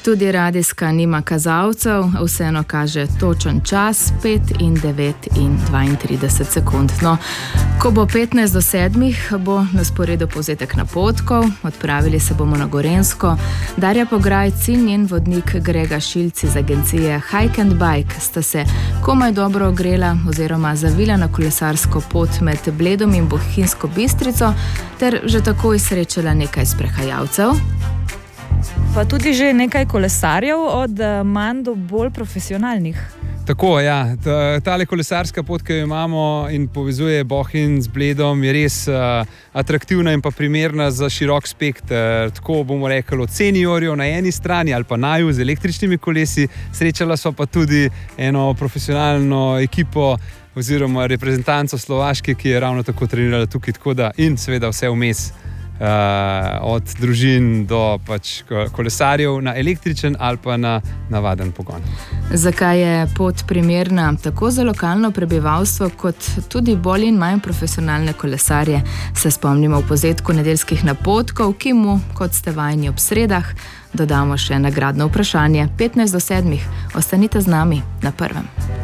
Tudi radijska nima kazalcev, vseeno kaže točen čas 5 in 9 in 32 sekund. No, ko bo 15 do 7, bo na sporedu povzetek napotkov, odpravili se bomo na Gorenjsko. Darja Pograjc in njen vodnik Grega Šilc iz agencije Hike and Bike sta se komaj dobro ogrela oziroma zavila na kolesarsko pot med Bledom in Bohinjsko Bistrico ter že takoj srečala nekaj sprehajalcev. Pa tudi že nekaj kolesarjev, od manj do bolj profesionalnih. Tako, ja. Tale kolesarska pot, ki jo imamo in povezuje Bohinj z Bledom, je res atraktivna in pa primerna za širok spekter. Tako bomo rekli od seniorjev na eni strani ali pa naju z električnimi kolesi. Srečala so pa tudi eno profesionalno ekipo oziroma reprezentanco Slovaške, ki je ravno tako trenirala tukaj. Tako da, in seveda vse vmes. Od družin do pač kolesarjev na električen ali pa na navaden pogon. Zakaj je pot primerna tako za lokalno prebivalstvo kot tudi bolj in manj profesionalne kolesarje, se spomnimo v povzetku nedeljskih napotkov, ki mu, kot ste vajeni ob sredah, dodamo še nagradno vprašanje 15 do 7. Ostanite z nami na Prvem.